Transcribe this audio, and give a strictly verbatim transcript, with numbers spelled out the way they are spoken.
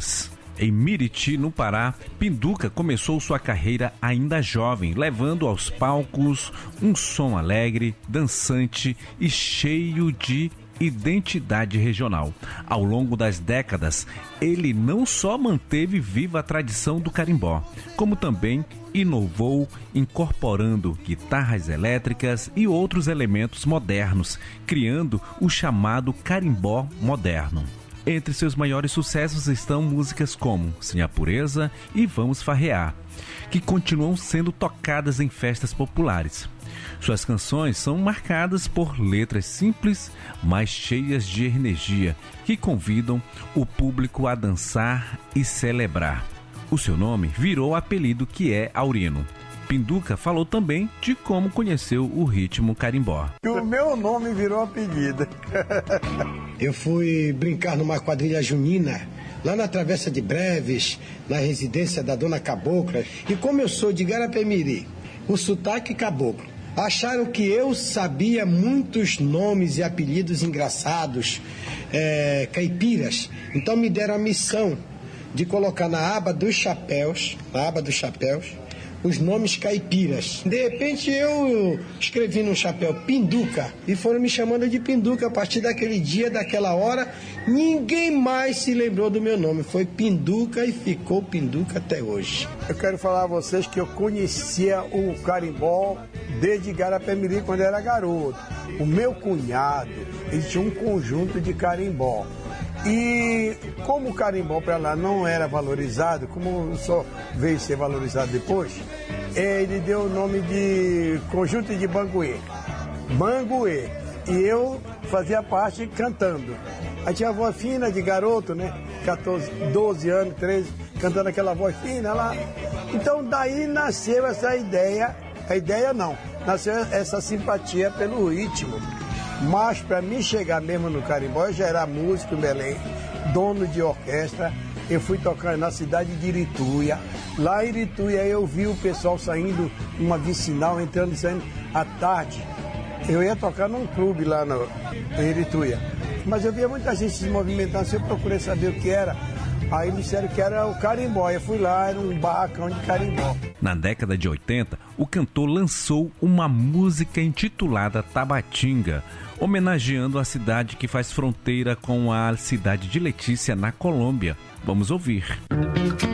Minas. Em Miriti, no Pará, Pinduca começou sua carreira ainda jovem, levando aos palcos um som alegre, dançante e cheio de identidade regional. Ao longo das décadas, ele não só manteve viva a tradição do carimbó, como também inovou, incorporando guitarras elétricas e outros elementos modernos, criando o chamado carimbó moderno. Entre seus maiores sucessos estão músicas como Sem a Pureza e Vamos Farrear, que continuam sendo tocadas em festas populares. Suas canções são marcadas por letras simples, mas cheias de energia, que convidam o público a dançar e celebrar. O seu nome virou o apelido que é Aurino. Pinduca falou também de como conheceu o ritmo carimbó. O meu nome virou apelido. Eu fui brincar numa quadrilha junina, lá na Travessa de Breves, na residência da Dona Cabocla. E como eu sou de Garapé-Miri, o sotaque caboclo, acharam que eu sabia muitos nomes e apelidos engraçados, é, caipiras. Então me deram a missão de colocar na aba dos chapéus, na aba dos chapéus, os nomes caipiras. De repente eu escrevi no chapéu Pinduca e foram me chamando de Pinduca. A partir daquele dia, daquela hora, ninguém mais se lembrou do meu nome. Foi Pinduca e ficou Pinduca até hoje. Eu quero falar a vocês que eu conhecia o carimbó desde Garapé-Miri, quando eu era garoto. O meu cunhado, ele tinha um conjunto de carimbó. E como o carimbó para lá não era valorizado, como só veio ser valorizado depois, ele deu o nome de Conjunto de Banguê. Banguê. E eu fazia parte cantando. Aí tinha a voz fina de garoto, né? catorze, doze anos, treze, cantando aquela voz fina lá. Então daí nasceu essa ideia, a ideia não, nasceu essa simpatia pelo ritmo. Mas para mim chegar mesmo no carimbó, eu já era músico em Belém, dono de orquestra. Eu fui tocar na cidade de Irituia. Lá em Irituia eu vi o pessoal saindo, uma vicinal, entrando e saindo à tarde. Eu ia tocar num clube lá no, em Irituia. Mas eu via muita gente se movimentando, assim, eu procurei saber o que era. Aí me disseram que era o carimbó. Eu fui lá, era um barracão de carimbó. Na década de oitenta, o cantor lançou uma música intitulada Tabatinga, homenageando a cidade que faz fronteira com a cidade de Letícia, na Colômbia. Vamos ouvir.